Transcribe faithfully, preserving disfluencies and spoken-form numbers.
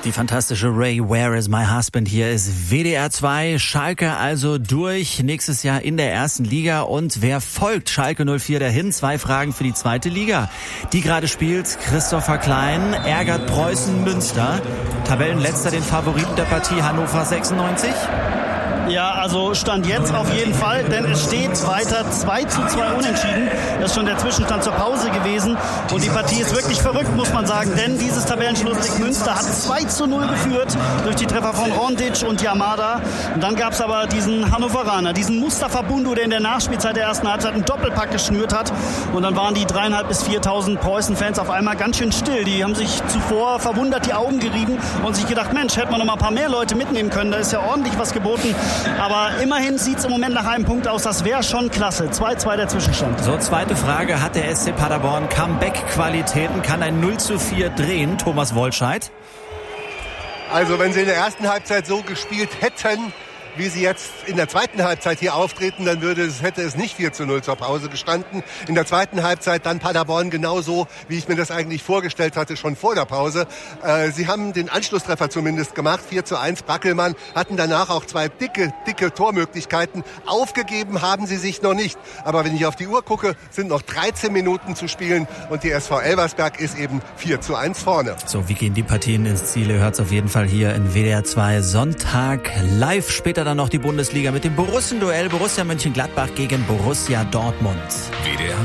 Die fantastische Ray, Where is my husband? Hier ist W D R zwei, Schalke also durch, nächstes Jahr in der ersten Liga. Und wer folgt Schalke null vier dahin? Zwei Fragen für die zweite Liga. Die gerade spielt Christopher Klein, ärgert Preußen Münster. Tabellenletzter den Favoriten der Partie Hannover sechsundneunzig. Ja, also Stand jetzt auf jeden Fall, denn es steht weiter zwei zu zwei unentschieden. Das ist schon der Zwischenstand zur Pause gewesen. Und die Partie ist wirklich verrückt, muss man sagen, denn dieses Tabellenschlusslicht Münster hat zwei zu null geführt durch die Treffer von Rondic und Yamada. Und dann gab es aber diesen Hannoveraner, diesen Mustafa Bundu, der in der Nachspielzeit der ersten Halbzeit einen Doppelpack geschnürt hat. Und dann waren die dreieinhalb bis viertausend Preußen-Fans auf einmal ganz schön still. Die haben sich zuvor verwundert die Augen gerieben und sich gedacht, Mensch, hätte man noch mal ein paar mehr Leute mitnehmen können. Da ist ja ordentlich was geboten. Aber immerhin sieht es im Moment nach einem Punkt aus. Das wäre schon klasse. zwei zu zwei der Zwischenstand. So, zweite Frage. Hat der S C Paderborn Comeback-Qualitäten? Kann ein null zu vier drehen? Thomas Wollscheid. Also wenn sie in der ersten Halbzeit so gespielt hätten, wie sie jetzt in der zweiten Halbzeit hier auftreten, dann würde es, hätte es nicht vier zu null zur Pause gestanden. In der zweiten Halbzeit dann Paderborn genauso, wie ich mir das eigentlich vorgestellt hatte, schon vor der Pause. Äh, sie haben den Anschlusstreffer zumindest gemacht, vier zu eins. Brackelmann hatten danach auch zwei dicke, dicke Tormöglichkeiten. Aufgegeben haben sie sich noch nicht. Aber wenn ich auf die Uhr gucke, sind noch dreizehn Minuten zu spielen und die S V Elversberg ist eben vier zu eins vorne. So, wie gehen die Partien ins Ziel? Ihr hört es auf jeden Fall hier in W D R zwei Sonntag live. Später dann noch die Bundesliga mit dem Borussen-Duell Borussia Mönchengladbach gegen Borussia Dortmund. W D R